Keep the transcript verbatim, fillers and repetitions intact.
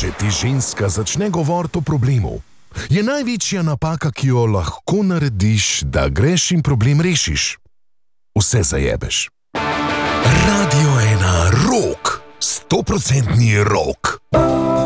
Če ti ženska začne govoriti o problemu, je največja napaka, ki jo lahko narediš, da greš in problem rešiš. Vse zajebeš. Radio ena, rok, stoprocentni rok.